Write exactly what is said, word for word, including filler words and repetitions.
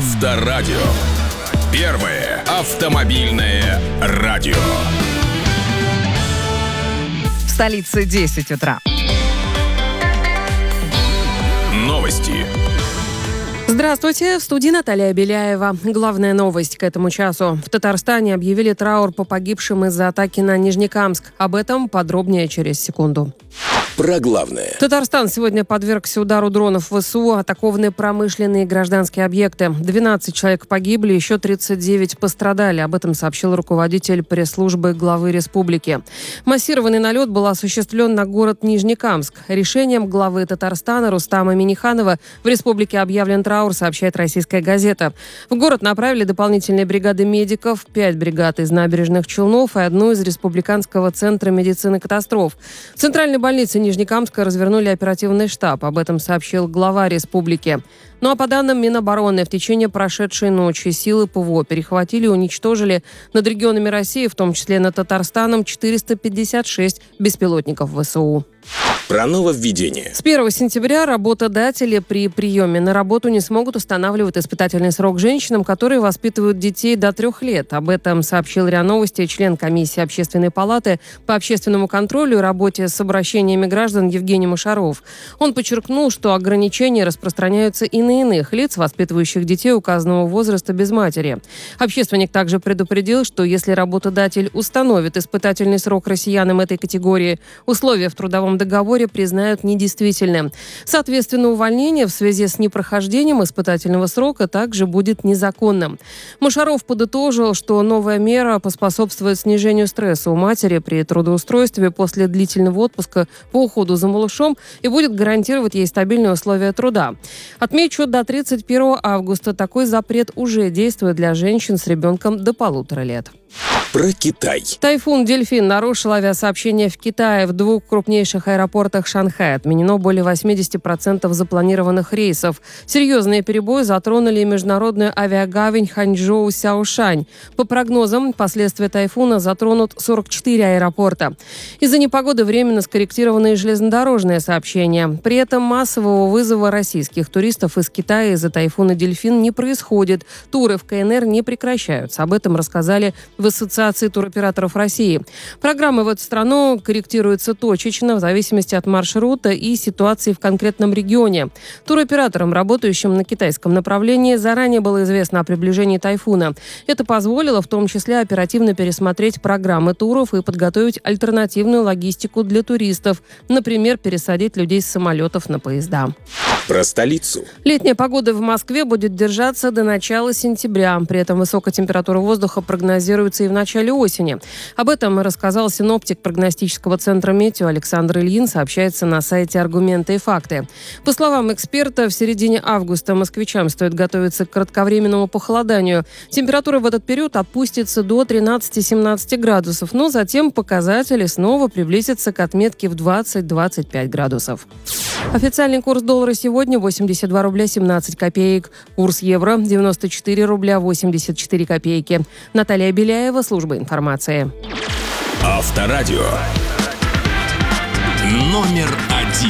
Авторадио. Первое автомобильное радио. В столице десять утра. Новости. Здравствуйте, в студии Наталья Беляева. Главная новость к этому часу. В Татарстане объявили траур по погибшим из-за атаки на Нижнекамск. Об этом подробнее через секунду. Про главное. Татарстан сегодня подвергся удару дронов ВСУ, атакованы промышленные и гражданские объекты. двенадцать человек погибли, еще тридцать девять пострадали. Об этом сообщил руководитель пресс-службы главы республики. Массированный налет был осуществлен на город Нижнекамск. Решением главы Татарстана Рустама Минниханова в республике объявлен траур, сообщает «Российская газета». В город направили дополнительные бригады медиков, пять бригад из набережных Челнов и одну из Республиканского центра медицины катастроф. В центральной больнице Нижнекамска развернули оперативный штаб. Об этом сообщил глава республики. Ну а по данным Минобороны, в течение прошедшей ночи силы ПВО перехватили и уничтожили над регионами России, в том числе над Татарстаном, четыреста пятьдесят шесть беспилотников ВСУ. Про нововведение. С первого сентября работодатели при приеме на работу не смогут устанавливать испытательный срок женщинам, которые воспитывают детей до трех лет. Об этом сообщил РИА Новости член комиссии Общественной палаты по общественному контролю и работе с обращениями граждан Евгений Мушаров. Он подчеркнул, что ограничения распространяются и на иных лиц, воспитывающих детей указанного возраста без матери. Общественник также предупредил, что если работодатель установит испытательный срок россиянам этой категории, условия в трудовом договоре признают недействительным. Соответственно, увольнение в связи с непрохождением испытательного срока также будет незаконным. Мушаров подытожил, что новая мера поспособствует снижению стресса у матери при трудоустройстве после длительного отпуска по уходу за малышом и будет гарантировать ей стабильные условия труда. Отмечу, до тридцать первого августа такой запрет уже действует для женщин с ребенком до полутора лет. Про Китай. Тайфун «Дельфин» нарушил авиасообщение в Китае. В двух крупнейших аэропортах Шанхая отменено более восемьдесят процентов запланированных рейсов. Серьезные перебои затронули и международную авиагавань Ханчжоу-Сяошань. По прогнозам, последствия тайфуна затронут сорок четыре аэропорта. Из-за непогоды временно скорректированы и железнодорожные сообщения. При этом массового вызова российских туристов из Китая из-за тайфуна «Дельфин» не происходит. Туры в КНР не прекращаются. Об этом рассказали в Ассоциации туроператоров России. Программы в эту страну корректируются точечно в зависимости от маршрута и ситуации в конкретном регионе. Туроператорам, работающим на китайском направлении, заранее было известно о приближении тайфуна. Это позволило в том числе оперативно пересмотреть программы туров и подготовить альтернативную логистику для туристов. Например, пересадить людей с самолетов на поезда. Про столицу. Летняя погода в Москве будет держаться до начала сентября. При этом высокая температура воздуха прогнозируется и в начале осени. Об этом рассказал синоптик прогностического центра «Метео» Александр Ильин, сообщается на сайте «Аргументы и факты». По словам эксперта, в середине августа москвичам стоит готовиться к кратковременному похолоданию. Температура в этот период опустится до тринадцати-семнадцати градусов, но затем показатели снова приблизятся к отметке в двадцать-двадцать пять градусов. Официальный курс доллара сегодня восемьдесят два рубля семнадцать копеек. Курс евро девяносто четыре рубля восемьдесят четыре копейки. Наталья Беляева, служба информации. Авторадио. Номер один.